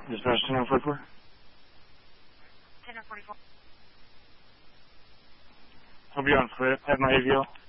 Dispatch 1044. 1044. I'll be on foot. I have my AVL.